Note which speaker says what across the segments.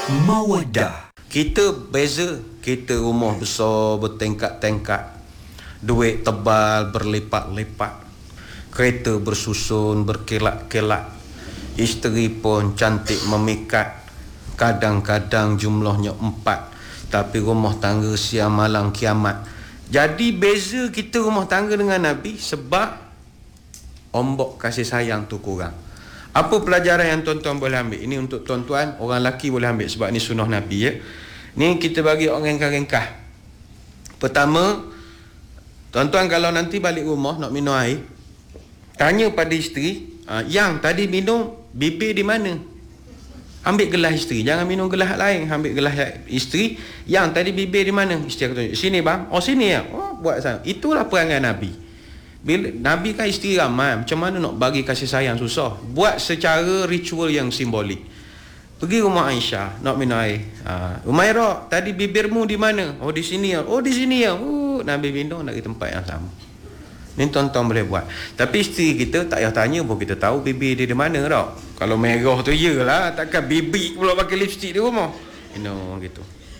Speaker 1: Mawadah. Kita beza, kita rumah besar bertingkat-tingkat, duit tebal berlipat-lipat, kereta bersusun berkilat-kilat, isteri pun cantik memikat, kadang-kadang jumlahnya 4, tapi rumah tangga siang malam kiamat. Jadi beza kita rumah tangga dengan Nabi sebab ombak kasih sayang tu kurang. Apa pelajaran yang tuan-tuan boleh ambil? Ini untuk tuan-tuan, orang lelaki boleh ambil sebab ni sunnah Nabi ya. Ni kita bagi orang ringkas-ringkas. Pertama, tuan-tuan kalau nanti balik rumah nak minum air, tanya pada isteri, yang tadi minum bibir di mana? Ambil gelas isteri, jangan minum gelas lain, ambil gelas isteri. Yang tadi bibir di mana? Isteri akan tunjuk, sini bang. Oh sini ya. Oh buat sana. Itulah perangai Nabi. Bila Nabi kan isteri ramai, macam mana nak bagi kasih sayang susah. Buat secara ritual yang simbolik. Pergi rumah Aisyah nak minum air. Umairah, tadi bibirmu di mana? Oh di sini ya. Oh di sini ya. Nabi minum dari tempat yang sama. Ni tuan-tuan boleh buat. Tapi isteri kita tak payah tanya pun kita tahu bibir dia di mana tau. Kalau merah tu iyalah, takkan bibir pula pakai lipstick di rumah. Gitu.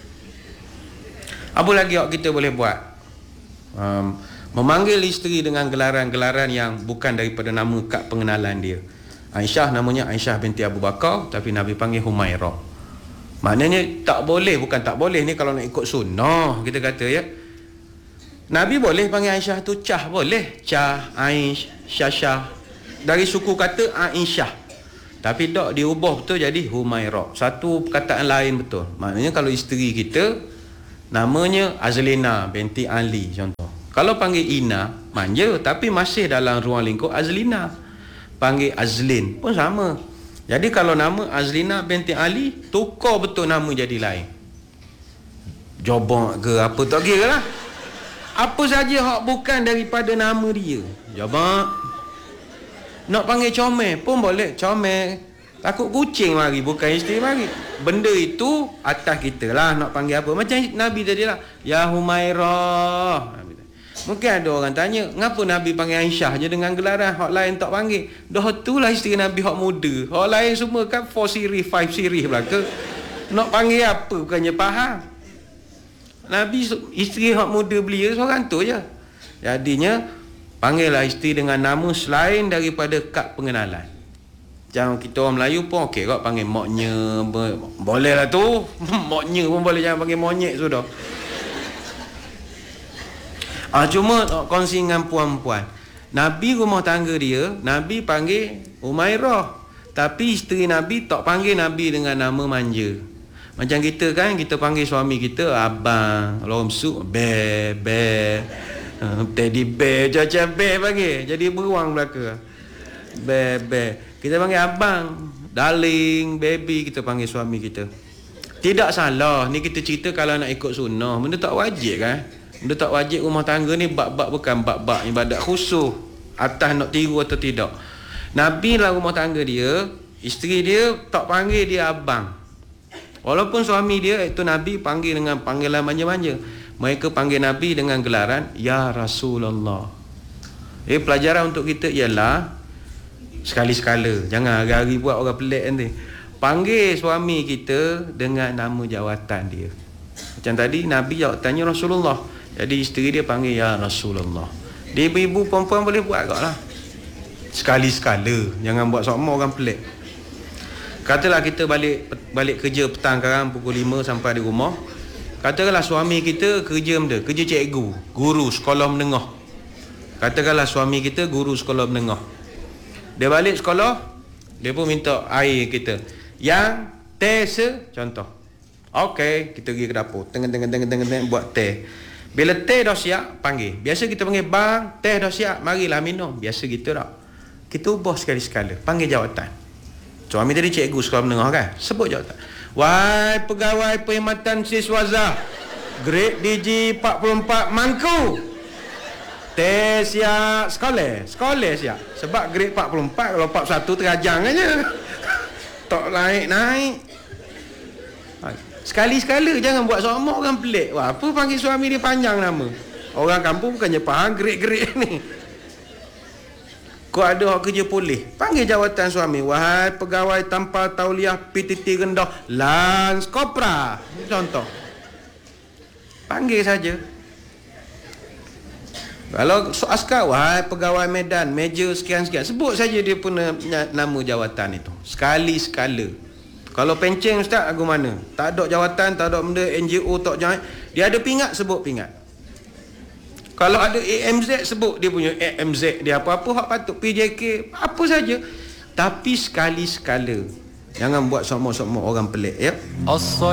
Speaker 1: Apa lagi kita boleh buat? Memanggil isteri dengan gelaran-gelaran yang bukan daripada nama kad pengenalan dia. Aisyah namanya Aisyah binti Abu Bakar, tapi Nabi panggil Humairah. Maknanya tak boleh, bukan tak boleh ni kalau nak ikut sunnah kita kata ya. Nabi boleh panggil Aisyah tu Cah, boleh. Cah, Aisyah, Syah. Dari suku kata Aisyah. Tapi tak diubah betul jadi Humairah. Satu perkataan lain betul. Maknanya kalau isteri kita namanya Azlina binti Ali contoh. Kalau panggil Ina, manja, tapi masih dalam ruang lingkup Azlina. Panggil Azlin pun sama. Jadi kalau nama Azlina binti Ali, tukar betul nama jadi lain. Jobak ke apa, tak kira lah. Apa saja hak bukan daripada nama dia. Jobak. Nak panggil Comel pun boleh. Comel. Takut kucing mari, bukan isteri mari. Benda itu atas kita lah nak panggil apa. Macam Nabi tadi lah. Ya Humairah. Mungkin ada orang tanya, ngapa Nabi panggil Aisyah je dengan gelaran, hak lain tak panggil? Dah itulah isteri Nabi hak muda. Hak lain semua kan 4 siri, 5 siri belaka. Nak panggil apa bukannya faham. Nabi isteri hak muda belia seorang tu je. Jadinya panggillah isteri dengan nama selain daripada kad pengenalan. Jangan kita orang Melayu pun okey kau panggil moknya, boleh lah tu. Moknya pun boleh, jangan panggil monyet sudah. Cuma kongsi dengan puan-puan. Nabi rumah tangga dia, Nabi panggil Umairah. Tapi isteri Nabi tak panggil Nabi dengan nama manja. Macam kita kan, kita panggil suami kita abang. Kalau orang besuk, bear. Teddy bear, macam bear panggil. Jadi beruang belaka. Bear. Kita panggil abang, darling, baby, kita panggil suami kita. Tidak salah. Ni kita cerita kalau nak ikut sunnah. Benda tak wajib kan? Benda tak wajib rumah tangga ni bab-bab bukan bab-bab ibadat khusus. Atas nak tiru atau tidak. Nabi lah rumah tangga dia, isteri dia tak panggil dia abang. Walaupun suami dia itu Nabi panggil dengan panggilan manja-manja. Mereka panggil Nabi dengan gelaran Ya Rasulullah. Pelajaran untuk kita ialah sekali-sekala, jangan hari-hari buat orang pelik nanti. Panggil suami kita dengan nama jawatan dia. Macam tadi Nabi jawatannya Rasulullah. Jadi isteri dia panggil Ya Rasulullah. Dia ibu-ibu perempuan boleh buat kot lah. Sekali-sekala, jangan buat sama orang pelik. Katalah kita balik kerja petang sekarang pukul 5 sampai di rumah. Katakanlah suami kita kerja cikgu, guru sekolah menengah. Katakanlah suami kita guru sekolah menengah. Dia balik sekolah, dia pun minta air kita. Yang teh contoh. Okey, kita pergi ke dapur. Teng buat teh. Bila teh dah siap, panggil. Biasa kita panggil bang, teh dah siap, marilah minum. Biasa gitu tak. Kita ubah sekali-sekala, panggil jawatan. Suami tadi cikgu sekolah menengah kan, sebut jawatan. Wahai pegawai perkhidmatan siswaza, grade DG 44 Mangku. Teh siap, sekolah siap. Sebab grade 44, kalau 41 terajang aja. Tak naik. Sekali-sekala jangan buat sama orang pelik. Wah, apa panggil suami dia panjang nama? Orang kampung bukannya faham grade-grade ni. Kau ada hak kerja polis, panggil jawatan suami, wahai pegawai tanpa tauliah PTT rendah Lans Kopra, contoh. Panggil saja. Kalau askar, wahai pegawai Medan, meja sekian-sekian, sebut saja dia punya nama jawatan itu. Sekali sekala. Kalau pencen ustaz, aku mana? Tak ada jawatan, tak ada benda, NGO tak jangan. Dia ada pingat, sebut pingat. Kalau ada AMZ, sebut dia punya AMZ dia, apa-apa hak patut, PJK, apa saja. Tapi sekali sekala. Jangan buat semua-semua orang pelik, ya.